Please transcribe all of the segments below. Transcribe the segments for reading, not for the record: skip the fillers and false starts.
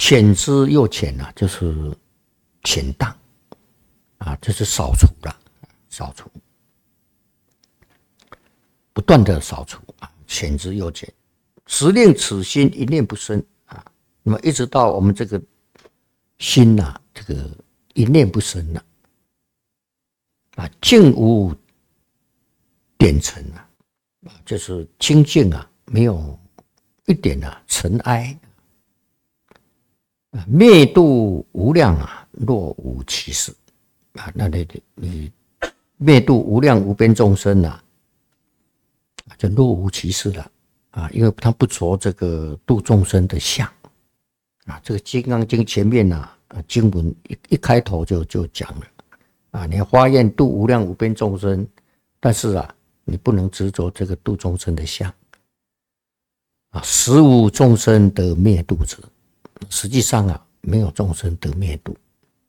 浅之又浅啊，就是浅荡啊，就是扫除了，扫除，不断的扫除啊，浅之又浅，时令此心一念不生啊，那么一直到我们这个心啊，这个一念不生了啊，净无点尘啊，就是清净啊，没有一点啊尘埃。灭度无量啊，若无其事啊！那你灭度无量无边众生啊，就若无其事了啊！因为他不着这个度众生的相啊。这个《金刚经》前面啊，经文一开头就讲了啊，你发愿度无量无边众生，但是啊，你不能执着这个度众生的相啊，实无众生得灭度者。实际上啊，没有众生得灭度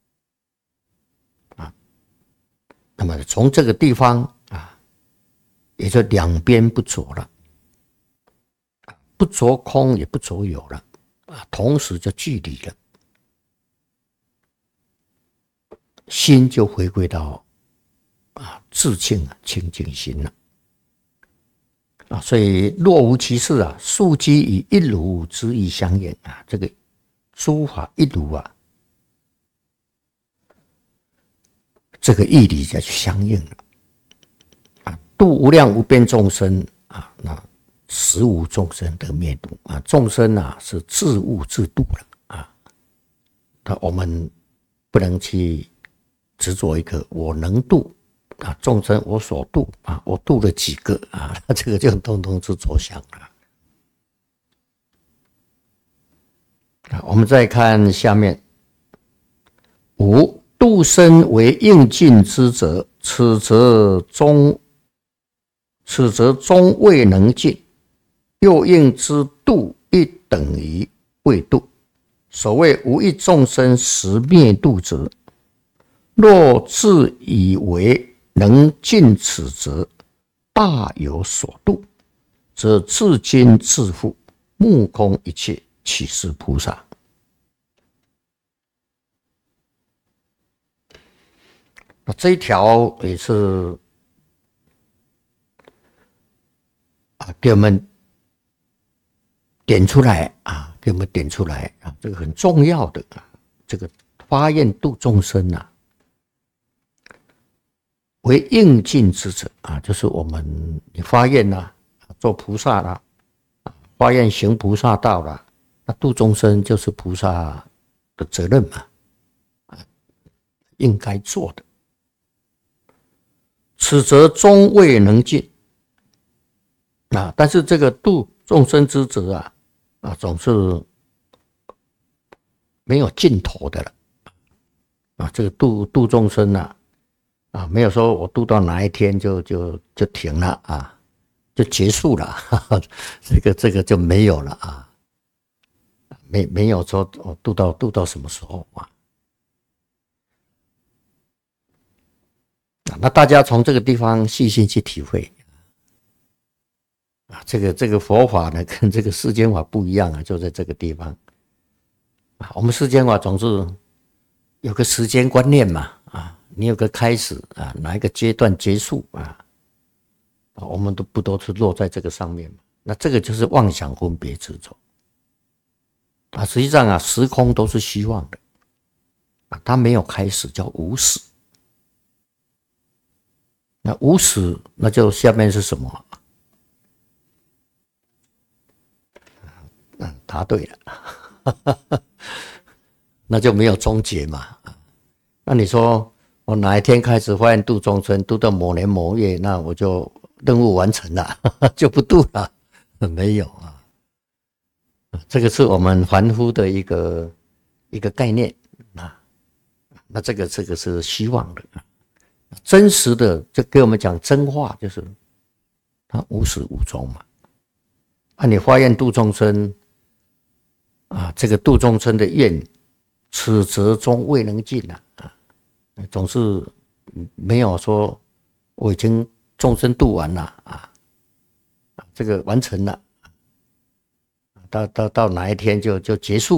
啊。那么从这个地方啊，也就两边不着了，不着空也不着有了啊，同时就距离了，心就回归到啊自净啊清净心了啊。所以若无其事啊，庶几以一如之意相应啊，这个诸法一如啊，这个义理就去相应了啊。度无量无边众生啊，那实无众生得灭度啊。众生啊是自悟自度了啊。那我们不能去执着一个我能度啊，众生我所度啊，我度了几个啊，这个就通通是着相了。我们再看下面五度身为应尽之责，此则终未能尽，又应之度亦等于未度。所谓无一众生实灭度者，若自以为能尽此责，大有所度，则自今自负，目空一切，岂是菩萨？这一条也是给我们点出来啊，给我们点出来啊，这个很重要的啊，这个发愿度众生啊，为应尽之者啊，就是我们你发愿啦，做菩萨啦，发愿行菩萨道啦，那度众生就是菩萨的责任嘛，应该做的。此则终未能尽啊！但是这个度众生之责啊，总是没有尽头的了啊！这个度众生啊，没有说我度到哪一天就停了啊，就结束了，这个就没有了啊，没有说我度到什么时候啊？那大家从这个地方细心去体会啊，这个佛法呢，跟这个世间法不一样啊，就在这个地方啊。我们世间法总是有个时间观念嘛啊，你有个开始啊，哪一个阶段结束啊，我们都是落在这个上面嘛。那这个就是妄想分别执着啊。实际上啊，时空都是虚妄的啊，它没有开始，叫无始。那无始，那就下面是什么？答对了，那就没有终结嘛。那你说我哪一天开始发愿度众生，度到某年某月，那我就任务完成了，就不度了？没有啊。这个是我们凡夫的一个概念啊。那这个是虚妄的。真实的就给我们讲真话，就是它无始无终嘛。你发愿度众生啊，这个度众生的愿，此则终未能尽啊，总是没有说我已经众生度完了啊，这个完成了，到哪一天就结束。